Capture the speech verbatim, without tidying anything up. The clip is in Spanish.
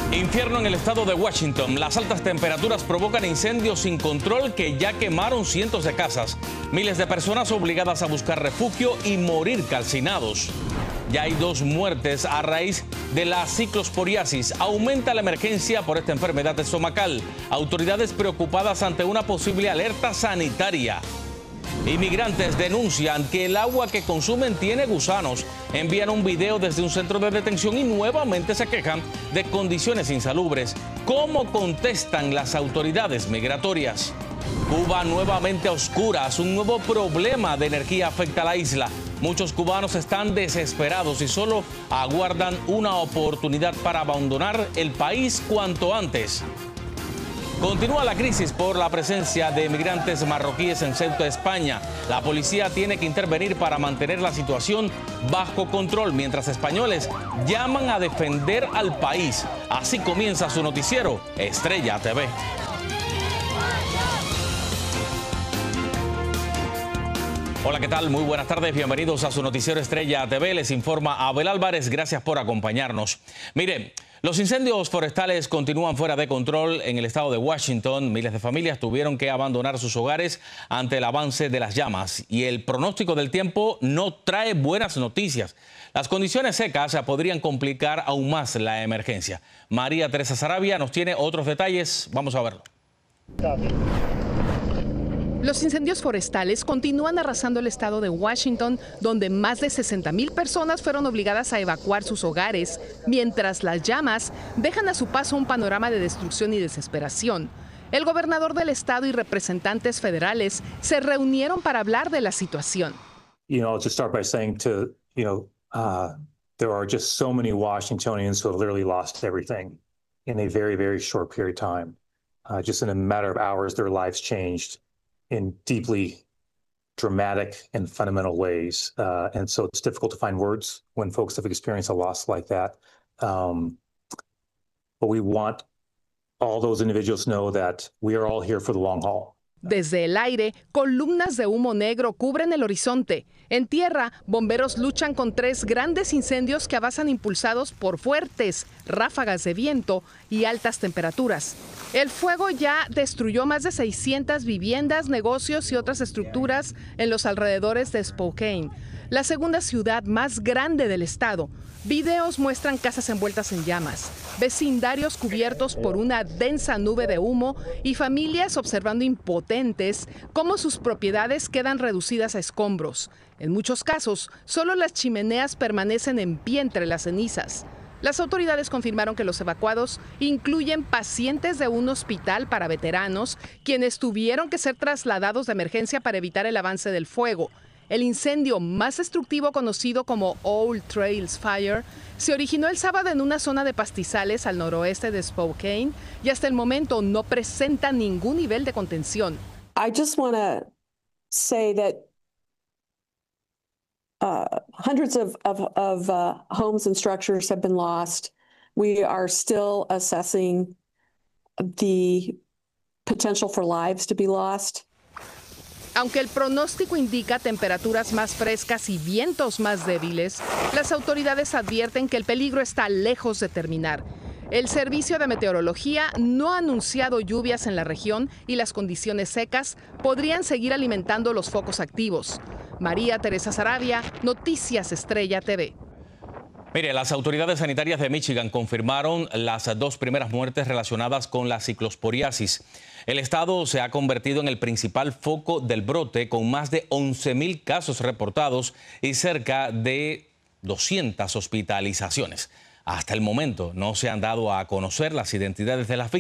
Infierno en el estado de Washington. Las altas temperaturas provocan incendios sin control que ya quemaron cientos de casas. Miles de personas obligadas a buscar refugio y morir calcinados. Ya hay dos muertes a raíz de la ciclosporiasis. Aumenta la emergencia por esta enfermedad estomacal. Autoridades preocupadas ante una posible alerta sanitaria. Inmigrantes denuncian que el agua que consumen tiene gusanos. Envían un video desde un centro de detención y nuevamente se quejan de condiciones insalubres. ¿Cómo contestan las autoridades migratorias? Cuba nuevamente a oscuras. Un nuevo problema de energía afecta a la isla. Muchos cubanos están desesperados y solo aguardan una oportunidad para abandonar el país cuanto antes. Continúa la crisis por la presencia de inmigrantes marroquíes en Ceuta, España. La policía tiene que intervenir para mantener la situación bajo control, mientras españoles llaman a defender al país. Así comienza su noticiero, Estrella T V. Hola, ¿qué tal? Muy buenas tardes, bienvenidos a su noticiero Estrella T V. Les informa Abel Álvarez, gracias por acompañarnos. Mire, los incendios forestales continúan fuera de control en el estado de Washington. Miles de familias tuvieron que abandonar sus hogares ante el avance de las llamas y el pronóstico del tiempo no trae buenas noticias. Las condiciones secas podrían complicar aún más la emergencia. María Teresa Saravia nos tiene otros detalles. Vamos a verlo. Los incendios forestales continúan arrasando el estado de Washington, donde más de sesenta mil personas fueron obligadas a evacuar sus hogares, mientras las llamas dejan a su paso un panorama de destrucción y desesperación. El gobernador del estado y representantes federales se reunieron para hablar de la situación. You know, to start by saying to, you know, uh, there are just so many Washingtonians who have literally lost everything in a very, very short period of time. Uh, just in a matter of hours, their lives changed in deeply dramatic and fundamental ways. Uh, and so it's difficult to find words when folks have experienced a loss like that. Um, but we want all those individuals to know that we are all here for the long haul. Desde el aire, columnas de humo negro cubren el horizonte. En tierra, bomberos luchan con tres grandes incendios que avanzan impulsados por fuertes ráfagas de viento y altas temperaturas. El fuego ya destruyó más de seiscientas viviendas, negocios y otras estructuras en los alrededores de Spokane, la segunda ciudad más grande del estado. Videos muestran casas envueltas en llamas, vecindarios cubiertos por una densa nube de humo y familias observando impotentes cómo sus propiedades quedan reducidas a escombros. En muchos casos, solo las chimeneas permanecen en pie entre las cenizas. Las autoridades confirmaron que los evacuados incluyen pacientes de un hospital para veteranos, quienes tuvieron que ser trasladados de emergencia para evitar el avance del fuego. El incendio más destructivo, conocido como Old Trails Fire, se originó el sábado en una zona de pastizales al noroeste de Spokane y hasta el momento no presenta ningún nivel de contención. I just want to say that uh, hundreds of, of, of uh, homes and structures have been lost. We are still assessing the potential for lives to be lost. Aunque el pronóstico indica temperaturas más frescas y vientos más débiles, las autoridades advierten que el peligro está lejos de terminar. El Servicio de Meteorología no ha anunciado lluvias en la región y las condiciones secas podrían seguir alimentando los focos activos. María Teresa Saravia, Noticias Estrella T V. Mire, las autoridades sanitarias de Michigan confirmaron las dos primeras muertes relacionadas con la ciclosporiasis. El estado se ha convertido en el principal foco del brote, con más de once mil casos reportados y cerca de doscientas hospitalizaciones. Hasta el momento no se han dado a conocer las identidades de las víctimas.